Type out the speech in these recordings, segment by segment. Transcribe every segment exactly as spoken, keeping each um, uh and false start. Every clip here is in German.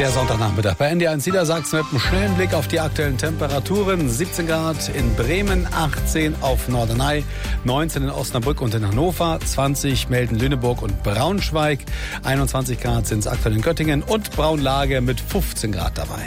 Der Sonntagnachmittag bei N D R eins Niedersachsen mit einem schnellen Blick auf die aktuellen Temperaturen. siebzehn Grad in Bremen, achtzehn auf Norderney, neunzehn in Osnabrück und in Hannover, zwanzig melden Lüneburg und Braunschweig, einundzwanzig Grad sind es aktuell in Göttingen und Braunlage mit fünfzehn Grad dabei.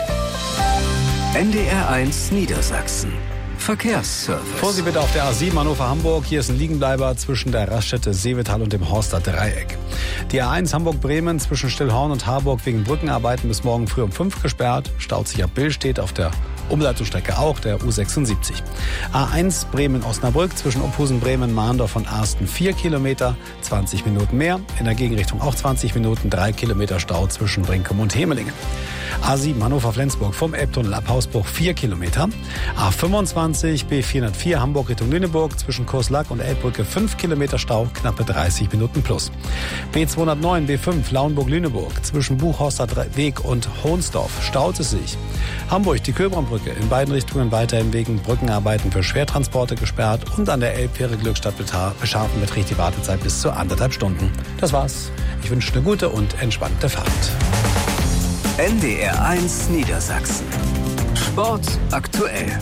N D R eins Niedersachsen. Verkehrsservice. Vorsicht bitte auf der A sieben Hannover-Hamburg. Hier ist ein Liegenbleiber zwischen der Raststätte Seevetal und dem Horster Dreieck. Die A eins Hamburg-Bremen zwischen Stillhorn und Harburg wegen Brückenarbeiten bis morgen früh um fünf gesperrt. Staut sich ab Billstedt, auf der Umleitungsstrecke auch, der U sechsundsiebzig. A eins Bremen-Osnabrück zwischen Opphusen-Bremen-Mahndorf und Arsten vier Kilometer, zwanzig Minuten mehr. In der Gegenrichtung auch zwanzig Minuten, drei Kilometer Stau zwischen Brinkum und Hemelingen. A sieben Hannover-Flensburg vom Elbtunnel ab Hausbruch vier Kilometer. A fünfundzwanzig B vierhundertvier Hamburg Richtung Lüneburg zwischen Kurslack und Elbbrücke fünf Kilometer Stau, knappe dreißig Minuten plus. B zweihundertneun B fünf Lauenburg-Lüneburg zwischen Buchhorster Weg und Hohnsdorf staut es sich. Hamburg die Köbrandbrücke in beiden Richtungen weiterhin wegen Brückenarbeiten für Schwertransporte gesperrt und an der Elbfähre Glückstadt Beschafen beträgt die Wartezeit bis zu anderthalb Stunden. Das war's. Ich wünsche eine gute und entspannte Fahrt. N D R eins Niedersachsen. Sport aktuell.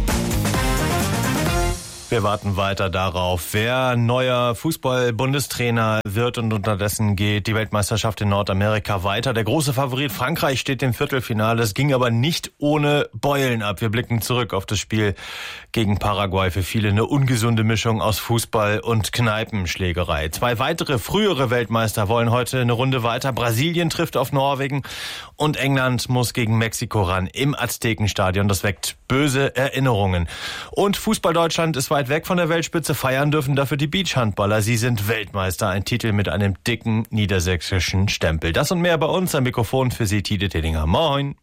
Wir warten weiter darauf, wer neuer Fußball-Bundestrainer wird, und unterdessen geht die Weltmeisterschaft in Nordamerika weiter. Der große Favorit Frankreich steht im Viertelfinale. Es ging aber nicht ohne Beulen ab. Wir blicken zurück auf das Spiel gegen Paraguay. Für viele eine ungesunde Mischung aus Fußball und Kneipenschlägerei. Zwei weitere frühere Weltmeister wollen heute eine Runde weiter. Brasilien trifft auf Norwegen und England muss gegen Mexiko ran im Aztekenstadion. Das weckt böse Erinnerungen. Und Fußball Deutschland ist weit weg von der Weltspitze, feiern dürfen dafür die Beachhandballer. Sie sind Weltmeister, ein Titel mit einem dicken niedersächsischen Stempel. Das und mehr bei uns am Mikrofon für Sie, Tide Tillinger. Moin.